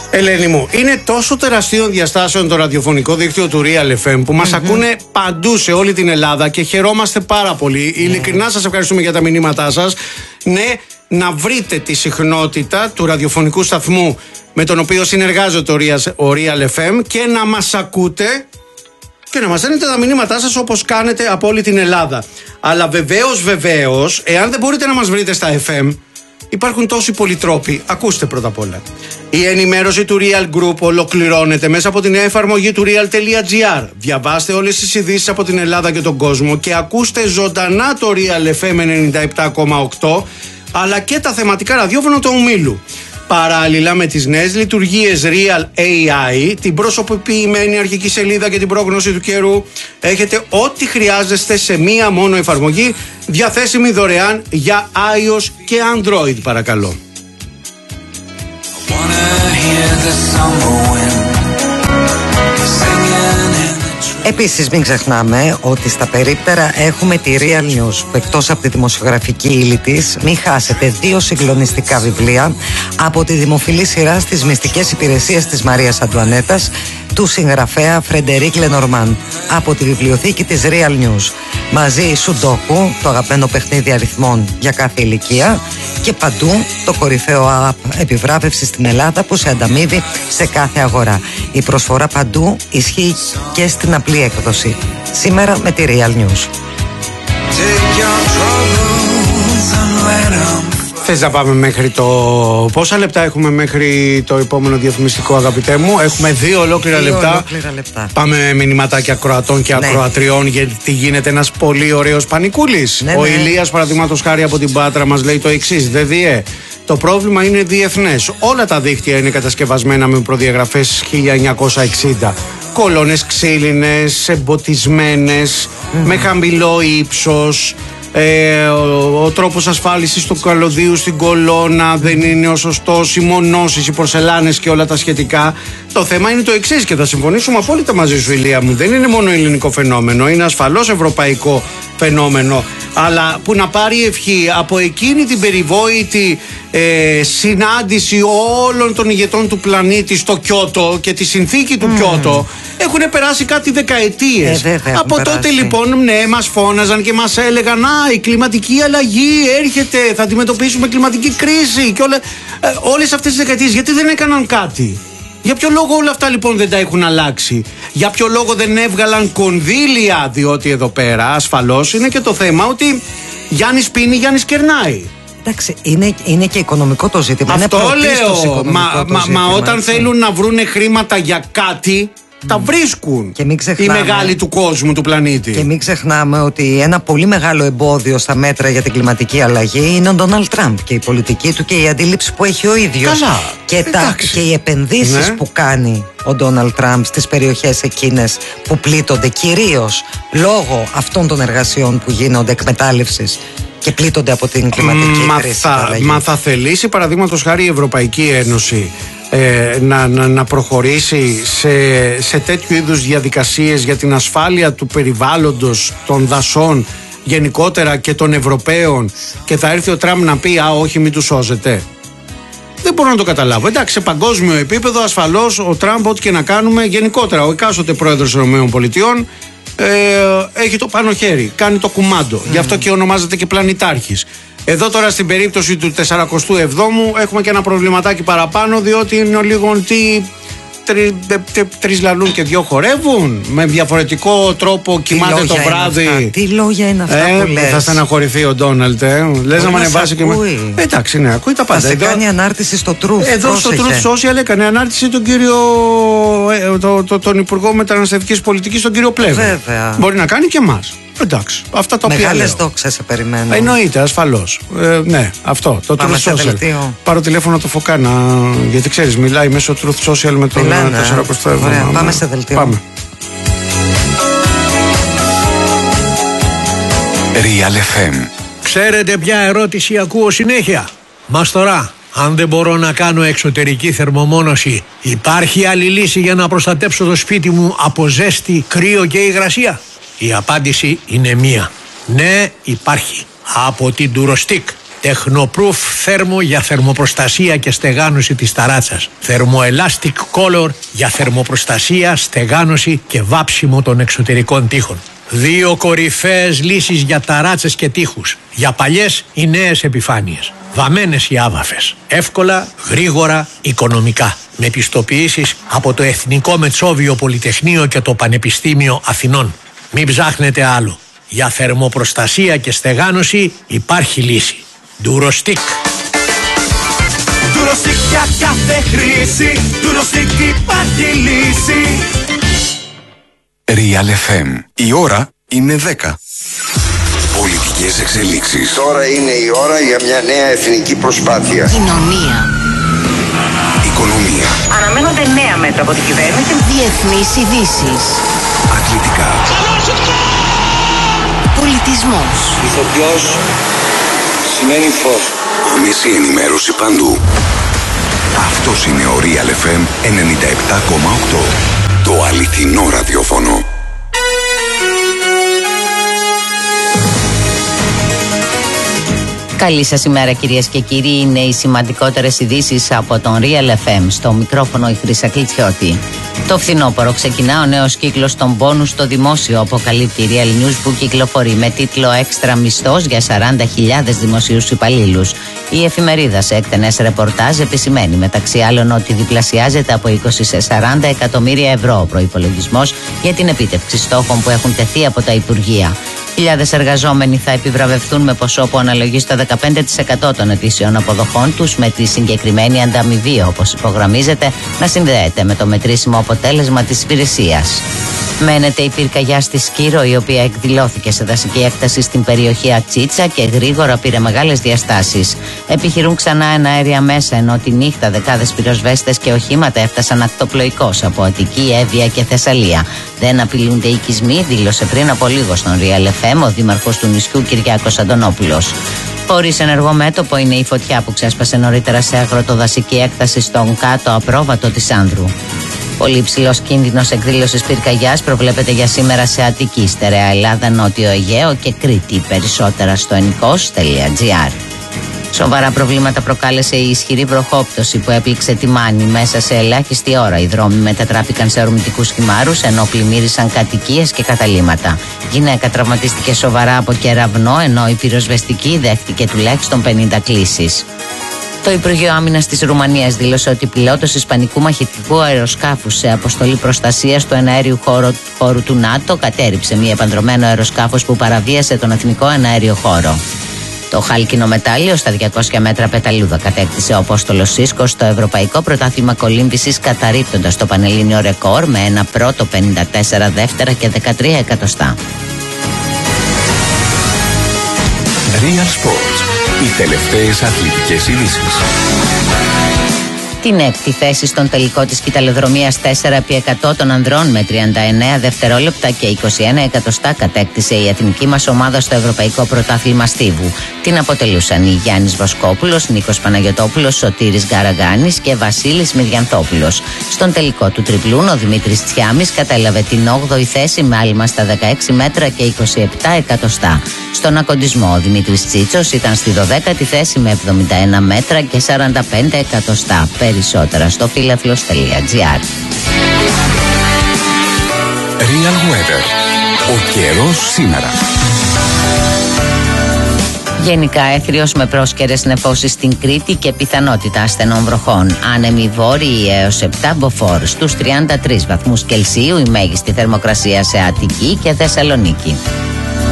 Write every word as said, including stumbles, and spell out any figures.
Ελένη μου, είναι τόσο τεραστίων διαστάσεων το ραδιοφωνικό δίκτυο του Real εφ εμ που μας mm-hmm. ακούνε παντού σε όλη την Ελλάδα και χαιρόμαστε πάρα πολύ. Mm. Ειλικρινά σας ευχαριστούμε για τα μηνύματά σας. Ναι, να βρείτε τη συχνότητα του ραδιοφωνικού σταθμού με τον οποίο συνεργάζεται ο Real εφ εμ και να μας ακούτε και να μας δίνετε τα μηνύματά σας όπως κάνετε από όλη την Ελλάδα. Αλλά βεβαίως, βεβαίως, εάν δεν μπορείτε να μας βρείτε στα εφ εμ, υπάρχουν τόσοι πολλοί τρόποι. Ακούστε πρώτα απ' όλα. Η ενημέρωση του Real Group ολοκληρώνεται μέσα από τη νέα εφαρμογή του real.gr. Διαβάστε όλες τις ειδήσεις από την Ελλάδα και τον κόσμο και ακούστε ζωντανά το Real εφ εμ ενενήντα επτά κόμμα οκτώ αλλά και τα θεματικά ραδιόφωνα του ομίλου. Παράλληλα με τις νέες λειτουργίες Real έι άι, την προσωποποιημένη αρχική σελίδα και την πρόγνωση του καιρού, έχετε ό,τι χρειάζεστε σε μία μόνο εφαρμογή, διαθέσιμη δωρεάν για iOS και Android, παρακαλώ. Επίσης μην ξεχνάμε ότι στα περίπτερα έχουμε τη Real News που εκτός από τη δημοσιογραφική ύλη της, μην χάσετε δύο συγκλονιστικά βιβλία από τη δημοφιλή σειρά στις μυστικές υπηρεσίες της Μαρίας Αντουανέτας του συγγραφέα Φρεντερίκ Λενορμάν από τη βιβλιοθήκη της Real News. Μαζί Σουντόκου, το αγαπημένο παιχνίδι αριθμών για κάθε ηλικία, και παντού το κορυφαίο app επιβράβευσης στην Ελλάδα που σε ανταμείβει σε κάθε αγορά. Η προσφορά παντού ισχύει και στην απλή έκδοση. Σήμερα με τη Real News. Θες να πάμε μέχρι το... Πόσα λεπτά έχουμε μέχρι το επόμενο διαφημιστικό, αγαπητέ μου? Έχουμε δύο ολόκληρα, δύο λεπτά. ολόκληρα λεπτά. Πάμε με μηνυματάκια ακροατών και ναι. ακροατριών, γιατί γίνεται ένας πολύ ωραίος πανικούλης. Ναι, Ο ναι. Ηλίας, παραδείγματος χάρη από την Πάτρα, μας λέει το εξής: ΔΔΕ, το πρόβλημα είναι διεθνές. Όλα τα δίκτυα είναι κατασκευασμένα με προδιαγραφές χίλια εννιακόσια εξήντα. Κολόνες ξύλινες, εμποτισμένες, mm. με χαμηλό ύψος. Ε, ο, ο τρόπος ασφάλισης του καλωδίου στην κολόνα δεν είναι ο σωστός, οι μονώσεις, οι πορσελάνες και όλα τα σχετικά. Το θέμα είναι το εξής και θα συμφωνήσουμε απόλυτα μαζί σου, Ηλία μου. Δεν είναι μόνο ελληνικό φαινόμενο, είναι ασφαλώς ευρωπαϊκό φαινόμενο. Αλλά που να πάρει ευχή από εκείνη την περιβόητη ε, συνάντηση όλων των ηγετών του πλανήτη στο Κιώτο και τη συνθήκη του mm. Κιώτο, έχουν περάσει κάτι δεκαετίες. Ε, από τότε περάσει. λοιπόν, ναι, μας φώναζαν και μας έλεγαν: Α, η κλιματική αλλαγή έρχεται, θα αντιμετωπίσουμε κλιματική κρίση και όλα. Ε, όλες αυτές τις δεκαετίες γιατί δεν έκαναν κάτι? Για ποιο λόγο όλα αυτά λοιπόν δεν τα έχουν αλλάξει? Για ποιο λόγο δεν έβγαλαν κονδύλια? Διότι εδώ πέρα ασφαλώς είναι και το θέμα ότι Γιάννης πίνει, Γιάννης κερνάει. Εντάξει, είναι, είναι και οικονομικό το ζήτημα. Αυτό λέω. Μα, το μα, ζήτημα, μα όταν έτσι. θέλουν να βρούνε χρήματα για κάτι, τα βρίσκουν. Και μην ξεχνάμε, οι μεγάλοι του κόσμου, του πλανήτη. Και μην ξεχνάμε ότι ένα πολύ μεγάλο εμπόδιο στα μέτρα για την κλιματική αλλαγή είναι ο Ντόναλντ Τραμπ και η πολιτική του και η αντίληψη που έχει ο ίδιος. Καλά. Και, τα, και οι επενδύσεις ναι. που κάνει ο Ντόναλντ Τραμπ στις περιοχές εκείνες που πλήττονται κυρίως λόγω αυτών των εργασιών που γίνονται, εκμετάλλευσης, και πλήττονται από την κλιματική μα κρίση. Θα, μα θα θελήσει, παραδείγματος χάρη, η Ευρωπαϊκή Ένωση Ε, να, να, να προχωρήσει σε, σε τέτοιου είδους διαδικασίες για την ασφάλεια του περιβάλλοντος, των δασών γενικότερα και των Ευρωπαίων, και θα έρθει ο Τραμπ να πει: Α, όχι, μην τους σώζετε? Δεν μπορώ να το καταλάβω. Εντάξει, σε παγκόσμιο επίπεδο ασφαλώς ο Τραμπ, ό,τι και να κάνουμε, γενικότερα ο εκάστοτε πρόεδρος των ΗΠΑ ε, έχει το πάνω χέρι, κάνει το κουμάντο. Mm. Γι' αυτό και ονομάζεται και πλανητάρχης. Εδώ τώρα στην περίπτωση του σαρανταεπτού εβδόμου έχουμε και ένα προβληματάκι παραπάνω, διότι είναι λίγο τι τρει, τρεις λαλούν και δυο χορεύουν, με διαφορετικό τρόπο κοιμάται το βράδυ. Τι λόγια είναι αυτά ε, που λες? Θα στεναχωρηθεί ο Ντόναλντ, ε. Λες να με ανεβάσει και με... Ε, εντάξει, ναι, ακούει τα πάντα. Θα σε κάνει ανάρτηση στο Truth. Εδώ στο Truth Social έκανε ανάρτηση τον κύριο, ε, το, το, τον Υπουργό Μεταναστευτικής Πολιτικής, τον κύριο Πλεύρη. Βέβαια. Μπορεί να κάνει και εμάς. Εντάξει, αυτά τα οποία. Μεγάλες δόξες σε περιμένω. Εννοείται, ασφαλώς. Ε, ναι, αυτό. Το Truth Social. Πάρω τηλέφωνο το Φωκάνα, γιατί ξέρεις, μιλάει μέσω Truth Social με τον σαρανταεπτό εβδόμου. Ωραία, πάμε σε δελτίο. Πάμε. Real εφ εμ. Ξέρετε ποια ερώτηση ακούω συνέχεια? Μας τώρα, αν δεν μπορώ να κάνω εξωτερική θερμομόνωση, υπάρχει άλλη λύση για να προστατέψω το σπίτι μου από ζέστη, κρύο και υγρασία? Η απάντηση είναι μία. Ναι, υπάρχει. Από την Durostic. Τεχνοπρούφ θέρμο για θερμοπροστασία και στεγάνωση της ταράτσας. Θερμοελάστικ Color για θερμοπροστασία, στεγάνωση και βάψιμο των εξωτερικών τοίχων. Δύο κορυφαίες λύσεις για ταράτσες και τοίχους. Για παλιές ή νέες επιφάνειες. Βαμμένες οι άβαφες. Εύκολα, γρήγορα, οικονομικά. Με πιστοποιήσεις από το Εθνικό Μετσόβιο Πολυτεχνείο και το Πανεπιστήμιο Αθηνών. Μην ψάχνετε άλλο. Για θερμοπροστασία και στεγάνωση υπάρχει λύση. Ντουροστικ. Ντουροστικ για κάθε χρήση. Ντουροστικ υπάρχει λύση. Real εφ εμ. Η ώρα είναι δέκα. Πολιτικές εξελίξεις. Τώρα είναι η ώρα για μια νέα εθνική προσπάθεια. Κοινωνία. Οικονομία. Αναμένονται νέα μέτρα από την κυβέρνηση. Διεθνείς ειδήσεις. Αθλητικά. Πολιτισμός. Ηθοποιός σημαίνει φως. Άμεση ενημέρωση παντού. Αυτός είναι ο Real εφ εμ ενενήντα επτά κόμμα οκτώ. Το αληθινό ραδιόφωνο. Καλή σας ημέρα κυρίες και κύριοι, είναι οι σημαντικότερες ειδήσεις από τον Real εφ εμ. Στο μικρόφωνο η Χρύσα Κλητσιώτη. Το φθινόπωρο ξεκινά ο νέος κύκλος των πόνους στο δημόσιο, αποκαλύπτει η Real News που κυκλοφορεί με τίτλο «Έξτρα μισθός για σαράντα χιλιάδες δημοσίους υπαλλήλους». Η εφημερίδα σε εκτενές ρεπορτάζ επισημαίνει μεταξύ άλλων ότι διπλασιάζεται από είκοσι σε σαράντα εκατομμύρια ευρώ ο προϋπολογισμός για την επίτευξη στόχων που έχουν τεθεί από τα Υπουργεία. Χιλιάδες εργαζόμενοι θα επιβραβευτούν με ποσό που αναλογεί στο δεκαπέντε τοις εκατό των ετήσιων αποδοχών τους, με τη συγκεκριμένη ανταμοιβή, όπως υπογραμμίζεται, να συνδέεται με το μετρήσιμο αποτέλεσμα της υπηρεσίας. Μένεται η πυρκαγιά στη Σκύρο, η οποία εκδηλώθηκε σε δασική έκταση στην περιοχή Ατσίτσα και γρήγορα πήρε μεγάλες διαστάσεις. Επιχειρούν ξανά εναέρια μέσα, ενώ τη νύχτα δεκάδες πυροσβέστες και οχήματα έφτασαν ακτοπλοϊκώς από Αττική, Εύβοια και Θεσσαλία. Δεν απειλούνται οικισμοί, δήλωσε πριν από λίγο στον Real εφ εμ ο δήμαρχος του νησιού Κυριάκος Αντωνόπουλος. Χωρίς ενεργό μέτωπο είναι η φωτιά που ξέσπασε νωρίτερα σε αγροτοδασική έκταση στον κάτω απρόβατο της Άνδρου. Πολύ υψηλός κίνδυνος εκδήλωσης πυρκαγιάς προβλέπεται για σήμερα σε Αττική, Στερεά Ελλάδα, Νότιο Αιγαίο και Κρήτη. Περισσότερα στο ενικός τελεία τζι άρ. Σοβαρά προβλήματα προκάλεσε η ισχυρή βροχόπτωση που έπληξε τη Μάνη. Μέσα σε ελάχιστη ώρα οι δρόμοι μετατράπηκαν σε ορμητικούς χυμάρους, ενώ πλημμύρισαν κατοικίες και καταλύματα. Γυναίκα τραυματίστηκε σοβαρά από κεραυνό, ενώ η πυροσβεστική δέχτηκε τουλάχιστον πενήντα κλήσεις. Το Υπουργείο Άμυνας της Ρουμανίας δήλωσε ότι πιλότος ισπανικού μαχητικού αεροσκάφους σε αποστολή προστασίας του εναέριου χώρου, χώρου του ΝΑΤΟ κατέρριψε μία επανδρωμένο αεροσκάφος που παραβίασε τον εθνικό εναέριο χώρο. Το χάλκινο μετάλλιο στα διακόσια μέτρα πεταλούδα κατέκτησε ο Απόστολος Σίσκος στο Ευρωπαϊκό Πρωτάθλημα Κολύμβησης, καταρρίπτοντας το πανελλήνιο ρεκόρ με ένα πρώτο, πενήντα τέσσερα δεύτερα και δεκατρία εκατοστά. Real Sports. Οι τελευταίες αθλητικές ειδήσεις. Την έκτη θέση στον τελικό της κυταλλοδρομίας τέσσερα επί εκατό των ανδρών με τριάντα εννέα δευτερόλεπτα και είκοσι ένα εκατοστά κατέκτησε η εθνική μας ομάδα στο Ευρωπαϊκό Πρωτάθλημα Στίβου. Την αποτελούσαν οι Γιάννης Βοσκόπουλος, Νίκος Παναγιωτόπουλος, Σωτήρης Γκαραγάνης και Βασίλης Μυριανθόπουλος. Στον τελικό του τριπλούν ο Δημήτρης Τσιάμης κατέλαβε την όγδοη θέση με άλμα στα δεκαέξι μέτρα και είκοσι επτά εκατοστά. Στον ακοντισμό ο Δημήτρης Τσίτσος ήταν στη δωδέκατη θέση με εβδομήντα ένα μέτρα και σαράντα πέντε εκατοστά. Περισσότερα στο φίλαθλος τελεία τζι άρ. Real Weather. Ο καιρός σήμερα. Γενικά έθριος με πρόσκαιρες νεφώσεις στην Κρήτη και πιθανότητα ασθενών βροχών. Άνεμοι βόρειοι έως επτά μποφόρ. Στους τριάντα τρεις βαθμούς Κελσίου η μέγιστη θερμοκρασία σε Αττική και Θεσσαλονίκη.